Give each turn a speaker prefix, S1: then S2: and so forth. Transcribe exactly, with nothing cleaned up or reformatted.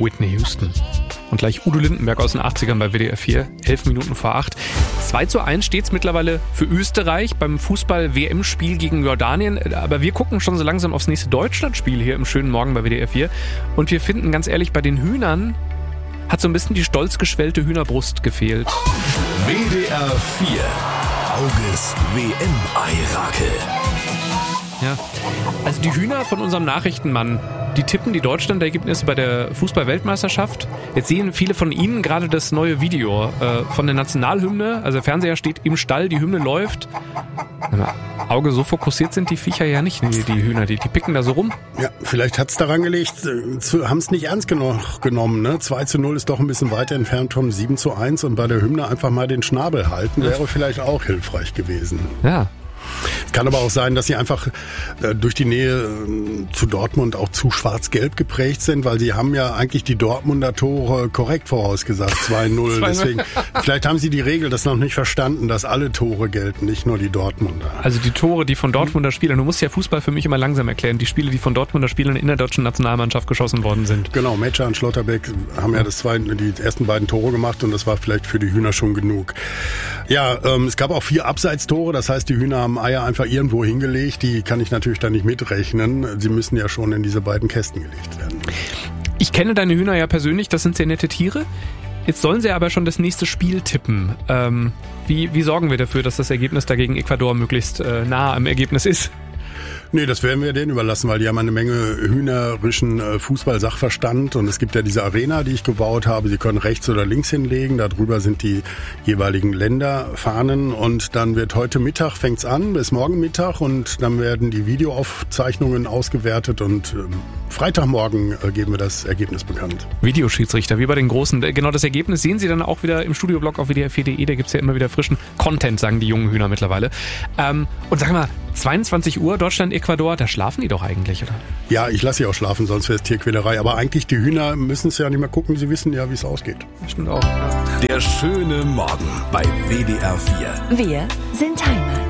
S1: Whitney Houston. Und gleich Udo Lindenberg aus den achtzigern bei W D R vier, elf Minuten vor acht. zwei zu eins steht es mittlerweile für Österreich beim Fußball-W M-Spiel gegen Jordanien. Aber wir gucken schon so langsam aufs nächste Deutschland-Spiel hier im schönen Morgen bei W D R vier. Und wir finden, ganz ehrlich, bei den Hühnern hat so ein bisschen die stolz geschwellte Hühnerbrust gefehlt.
S2: W D R vier. Auges W M-Eirakel.
S1: Ja, also die Hühner von unserem Nachrichtenmann, die tippen die Deutschland-Ergebnisse bei der Fußball-Weltmeisterschaft. Jetzt sehen viele von Ihnen gerade das neue Video äh, von der Nationalhymne. Also der Fernseher steht im Stall, die Hymne läuft. Auge, so fokussiert sind die Viecher ja nicht, die, die Hühner, die, die picken da so rum.
S3: Ja, vielleicht hat's daran gelegt, haben es nicht ernst genug genommen. Ne? zwei zu null ist doch ein bisschen weiter entfernt vom sieben zu eins und bei der Hymne einfach mal den Schnabel halten, wäre vielleicht auch hilfreich gewesen.
S1: Ja.
S3: Es kann aber auch sein, dass sie einfach äh, durch die Nähe äh, zu Dortmund auch zu schwarz-gelb geprägt sind, weil sie haben ja eigentlich die Dortmunder Tore korrekt vorausgesagt, zwei null. Deswegen, vielleicht haben sie die Regel das noch nicht verstanden, dass alle Tore gelten, nicht nur die Dortmunder.
S1: Also die Tore, die von Dortmunder Spielern, du musst ja Fußball für mich immer langsam erklären, die Spiele, die von Dortmunder Spielern in der deutschen Nationalmannschaft geschossen worden sind.
S3: Genau, Metscher und Schlotterbeck haben ja das zwei, die ersten beiden Tore gemacht und das war vielleicht für die Hühner schon genug. Ja, ähm, es gab auch vier Abseitstore, das heißt, die Hühner haben Eier einfach irgendwo hingelegt, die kann ich natürlich da nicht mitrechnen. Sie müssen ja schon in diese beiden Kästen gelegt werden.
S1: Ich kenne deine Hühner ja persönlich, das sind sehr nette Tiere. Jetzt sollen sie aber schon das nächste Spiel tippen. Ähm, wie, wie sorgen wir dafür, dass das Ergebnis da gegen Ecuador möglichst äh, nah am Ergebnis ist?
S3: Nee, das werden wir denen überlassen, weil die haben eine Menge hühnerischen äh, Fußball-Sachverstand und es gibt ja diese Arena, die ich gebaut habe. Sie können rechts oder links hinlegen, darüber sind die jeweiligen Länderfahnen und dann wird heute Mittag, fängt's an, bis morgen Mittag und dann werden die Videoaufzeichnungen ausgewertet und ähm, Freitagmorgen äh, geben wir das Ergebnis bekannt.
S1: Videoschiedsrichter, wie bei den Großen. Genau, das Ergebnis sehen Sie dann auch wieder im Studioblog auf W D R vier punkt de, da gibt's ja immer wieder frischen Content, sagen die jungen Hühner mittlerweile. Ähm, und sag mal, zweiundzwanzig Uhr, Deutschland, Ecuador, da schlafen die doch eigentlich, oder?
S3: Ja, ich lasse sie auch schlafen, sonst wäre es Tierquälerei. Aber eigentlich, die Hühner müssen es ja nicht mehr gucken, sie wissen ja, wie es ausgeht.
S1: Stimmt auch. Ja.
S2: Der schöne Morgen bei W D R vier.
S4: Wir sind Heimat.